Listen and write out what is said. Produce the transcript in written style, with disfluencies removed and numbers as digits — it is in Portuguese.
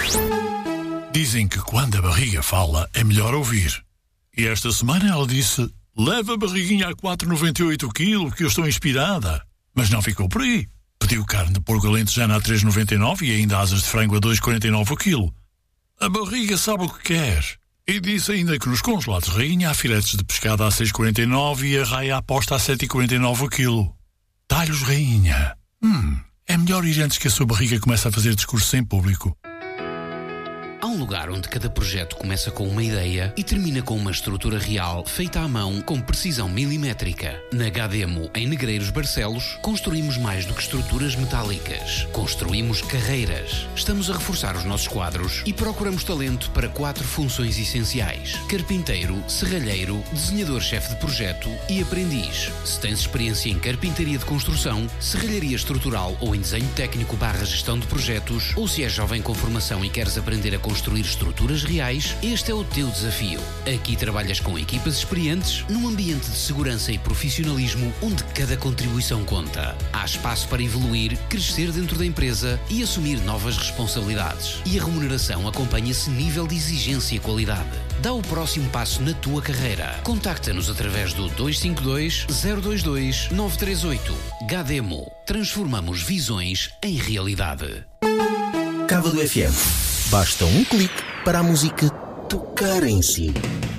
Dizem que quando a barriga fala é melhor ouvir. E esta semana ela disse: leva a barriguinha a 4,98 kg, que eu estou inspirada. Mas não ficou por aí. Pediu carne de porco alentejana a 3,99 e ainda asas de frango a 2,49 o quilo. A barriga sabe o que quer. E disse ainda que nos congelados rainha há filetes de pescado a 6,49 e a raia aposta a 7,49 o quilo. Talhos rainha. É melhor ir antes que a sua barriga comece a fazer discurso em público. Há um lugar onde cada projeto começa com uma ideia e termina com uma estrutura real feita à mão com precisão milimétrica. Na Gademo, em Negreiros Barcelos, construímos mais do que estruturas metálicas. Construímos carreiras. Estamos a reforçar os nossos quadros e procuramos talento para 4 funções essenciais: carpinteiro, serralheiro, desenhador-chefe de projeto e aprendiz. Se tens experiência em carpintaria de construção, serralharia estrutural ou em desenho técnico / gestão de projetos, ou se és jovem com formação e queres aprender a construir estruturas reais, este é o teu desafio. Aqui trabalhas com equipas experientes, num ambiente de segurança e profissionalismo onde cada contribuição conta. Há espaço para evoluir, crescer dentro da empresa e assumir novas responsabilidades. E a remuneração acompanha esse nível de exigência e qualidade. Dá o próximo passo na tua carreira. Contacta-nos através do 252 022 938. Gademo. Transformamos visões em realidade. Cava do FM. Basta um clique para a música tocar em si.